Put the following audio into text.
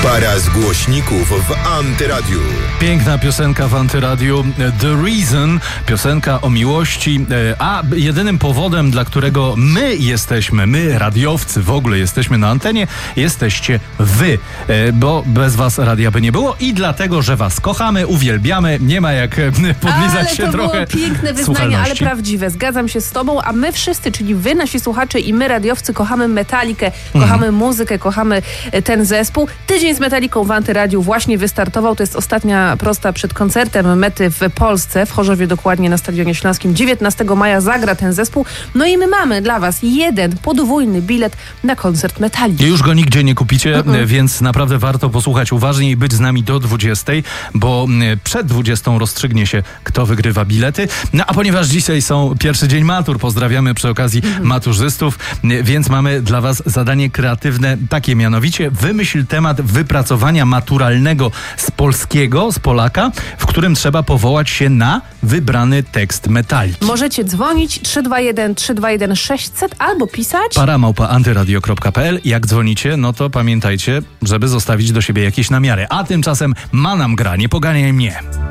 Para z głośników w Antyradiu. Piękna piosenka w Antyradiu. The Reason, piosenka o miłości, a jedynym powodem, dla którego my radiowcy w ogóle jesteśmy na antenie, jesteście wy, bo bez was radia by nie było i dlatego, że was kochamy, uwielbiamy, nie ma jak podlizać się trochę. Ale to było piękne wyznanie, ale prawdziwe. Zgadzam się z tobą, a my wszyscy, czyli wy, nasi słuchacze i my, radiowcy, kochamy Metalikę, kochamy muzykę, kochamy ten zespół. Tydzień z Metaliką w Antyradiu właśnie wystartował. To jest ostatnia prosta przed koncertem Mety w Polsce, w Chorzowie dokładnie, na Stadionie Śląskim. 19 maja zagra ten zespół. No i my mamy dla was jeden podwójny bilet na koncert Metaliki. Już go nigdzie nie kupicie, więc naprawdę warto posłuchać uważnie i być z nami do 20, bo przed 20 rozstrzygnie się, kto wygrywa bilety. No a ponieważ dzisiaj są pierwszy dzień matur, pozdrawiamy przy okazji maturzystów, więc mamy dla was zadanie kreatywne takie mianowicie: wymyśl temat wypracowania maturalnego z polskiego, z Polaka, w którym trzeba powołać się na wybrany tekst Metaliki. Możecie dzwonić 321 321 600 albo pisać para@antyradio.pl. Jak dzwonicie, no to pamiętajcie, żeby zostawić do siebie jakieś namiary. A tymczasem Manam gra, nie poganiaj mnie.